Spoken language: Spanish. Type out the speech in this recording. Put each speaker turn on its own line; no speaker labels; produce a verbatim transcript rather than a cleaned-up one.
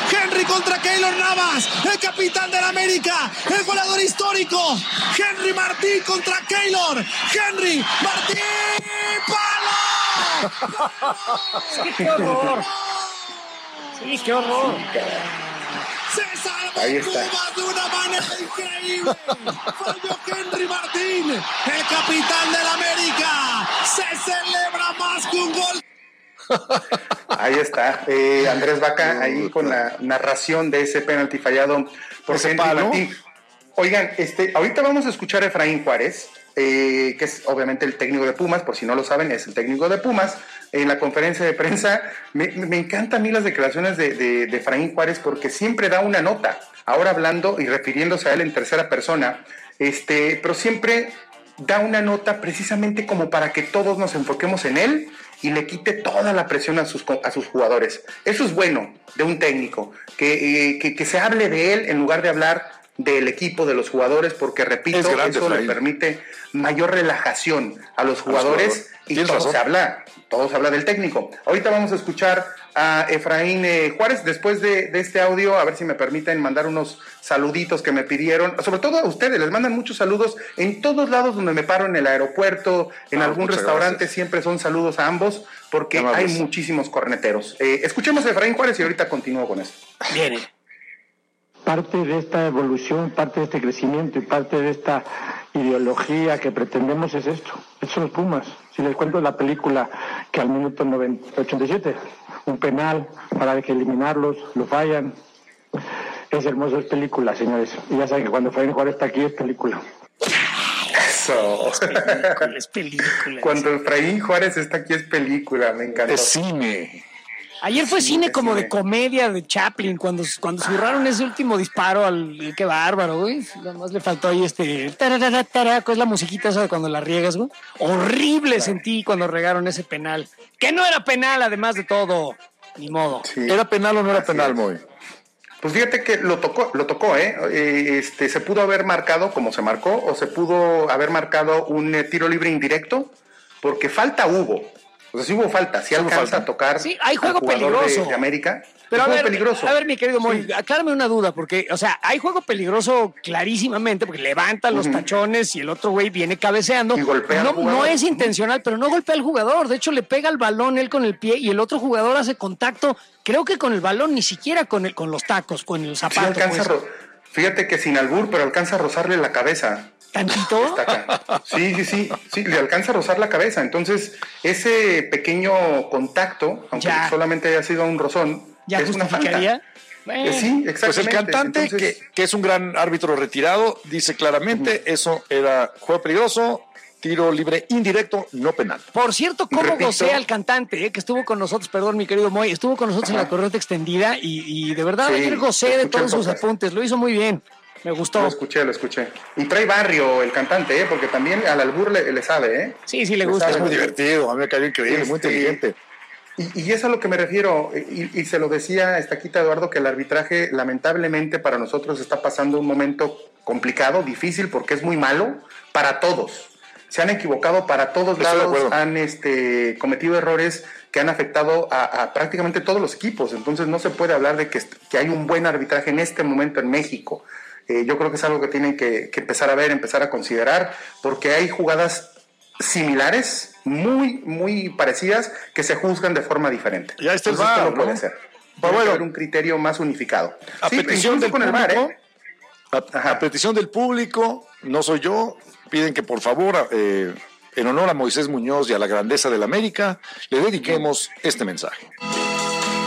Henry contra Keylor Navas, el capitán del América, el goleador histórico. Henry Martín contra Keylor. Henry Martín, ¡palo!
Sí, qué horror. Sí, qué horror.
Se salvó Pumas de una manera increíble. Falló Henry Martín, el capitán del América. Se celebra más que un gol.
Ahí está, eh, Andrés Vaca, ahí con la narración de ese penalti fallado por
¿Ese
Henry
palo?
Martín. Oigan, este, ahorita vamos a escuchar a Efraín Juárez, eh, que es obviamente el técnico de Pumas, por si no lo saben, es el técnico de Pumas. En la conferencia de prensa, me, me encantan a mí las declaraciones de, de, de Efraín Juárez porque siempre da una nota, ahora hablando y refiriéndose a él en tercera persona, este, pero siempre da una nota precisamente como para que todos nos enfoquemos en él y le quite toda la presión a sus, a sus jugadores. Eso es bueno de un técnico, que, eh, que, que se hable de él en lugar de hablar del equipo, de los jugadores, porque repito,
grande,
eso
Efraín.
le permite mayor relajación a los jugadores y
Tienes
todo
razón.
se habla, todo se habla del técnico. Ahorita vamos a escuchar a Efraín eh, Juárez, después de, de este audio, a ver si me permiten mandar unos saluditos que me pidieron, sobre todo a ustedes, les mandan muchos saludos en todos lados donde me paro, en el aeropuerto, en
Ah,
algún
muchas
restaurante,
gracias.
siempre son saludos a ambos, porque
Amables.
hay muchísimos corneteros. Eh, escuchemos a Efraín Juárez y ahorita continúo con esto.
Viene.
Parte de esta evolución, parte de este crecimiento y parte de esta ideología que pretendemos es esto. Estos son los Pumas. Si les cuento la película que al minuto noventa, ochenta y siete, un penal para que eliminarlos, lo fallan. Es hermoso, es película, señores. Y ya saben que cuando Efraín Juárez está aquí es película.
Eso.
Es película, es película.
Cuando Efraín Juárez está aquí es película, me encantó.
Es cine.
Ayer fue
Sí,
cine
sí,
como
sí.
de comedia de Chaplin, cuando, cuando zurraron ese último disparo al... Qué bárbaro, güey. Nada más le faltó ahí este... tararara, tarara, ¿cuál es la musiquita esa de cuando la riegas, güey? Horrible sentí cuando regaron ese penal. Que no era penal, además de todo. Ni modo.
Sí.
¿Era penal o no era
Así
penal,
es.
Moy?
Pues fíjate que lo tocó, lo tocó, ¿eh? Eh, Este, se pudo haber marcado como se marcó, o se pudo haber marcado un eh, tiro libre indirecto, porque falta hubo. O sea, sí hubo falta, sí
hubo
alcanza
falta.
a tocar.
Sí, hay juego
al jugador
peligroso.
De, de América.
Pero a
juego
ver,
peligroso.
a ver, mi querido Moy,
Sí.
aclárame una duda, porque, o sea, hay juego peligroso clarísimamente, porque levanta los
Ujú.
tachones y el otro güey viene cabeceando.
Y golpea al
no,
jugador.
no es intencional, pero no golpea al jugador. De hecho, le pega al balón él con el pie y el otro jugador hace contacto, creo que con el balón, ni siquiera con, el, con los tacos, con el
Sí
zapato.
alcanza a
pues.
ro- Fíjate que sin albur, pero alcanza a rozarle la cabeza.
¿Tantito?
Está acá. Sí, sí, sí, sí, le alcanza a rozar la cabeza. Entonces, ese pequeño contacto, aunque
Ya.
solamente haya sido un rozón,
¿Ya
es una
justificaría?
falta.
Bueno,
Eh, sí,
Pues
exactamente.
el cantante,
Entonces,
que, que es un gran árbitro retirado, dice claramente, eso era juego peligroso, tiro libre indirecto, no penal.
Por cierto, cómo
Repito.
gocé al cantante, eh, que estuvo con nosotros, perdón, mi querido Moy, estuvo con nosotros en
Ajá.
la corriente extendida y, y de verdad
Sí,
ayer gocé
lo
de
escuché
todos
en
sus
podcast.
apuntes, lo hizo muy bien, me gustó.
Lo escuché, lo escuché. Y trae barrio el cantante, ¿eh? Porque también al albur le, le sabe, ¿eh?
Sí, sí le
Le
gusta.
sabe.
Es muy divertido, a mí me cayó increíble, muy
Este,
inteligente.
Y, y es a lo que me refiero, y, y se lo decía Estaquita Eduardo, que el arbitraje lamentablemente para nosotros está pasando un momento complicado, difícil, porque es muy malo para todos. Se han equivocado para todos
Estoy de
lados,
acuerdo.
han este, cometido errores que han afectado a, a prácticamente todos los equipos. Entonces no se puede hablar de que, que hay un buen arbitraje en este momento en México. Eh, yo creo que es algo que tienen que, que empezar a ver, empezar a considerar, porque hay jugadas similares, muy, muy parecidas, que se juzgan de forma diferente.
Ya está el
Entonces,
V A R,
esto no puede
¿no?
ser.
Pero
Tiene que
bueno.
haber un criterio más unificado.
A
Sí,
petición
incluso
del
con el V A R,
público,
¿eh?
a,
Ajá.
a petición del público, no soy yo, piden que por favor, eh, en honor a Moisés Muñoz y a la grandeza de la América, le dediquemos este mensaje.